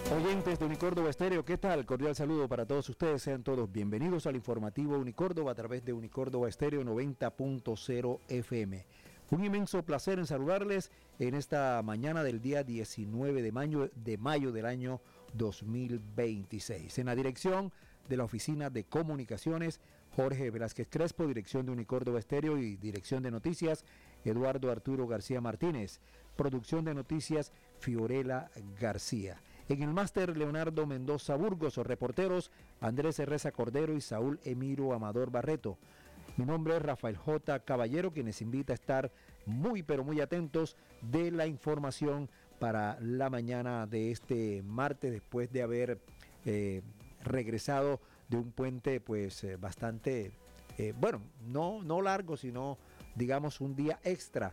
Oyentes de Unicórdoba Estéreo, ¿qué tal? Cordial saludo para todos ustedes. Sean todos bienvenidos al informativo Unicórdoba a través de Unicórdoba Estéreo 90.0 FM. Un inmenso placer en saludarles en esta mañana del día 19 de mayo del año 2026. En la dirección de la Oficina de Comunicaciones, Jorge Velázquez Crespo, dirección de Unicórdoba Estéreo y dirección de noticias, Eduardo Arturo García Martínez. Producción de noticias, Fiorella García. En el máster, Leonardo Mendoza Burgos, reporteros, Andrés Herreza Cordero y Saúl Emiro Amador Barreto. Mi nombre es Rafael J. Caballero, quien les invita a estar muy pero muy atentos de la información para la mañana de este martes, después de haber regresado de un puente pues bastante, bueno, no largo, sino digamos un día extra